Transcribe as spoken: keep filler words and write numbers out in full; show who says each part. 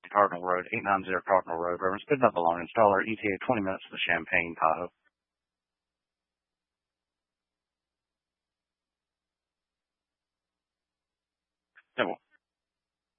Speaker 1: Cardinal Road, eight ninety Cardinal Road. Reverend Spit Up Balloon Installer, E T A twenty minutes to the Champaign, Tahoe. Yeah, well,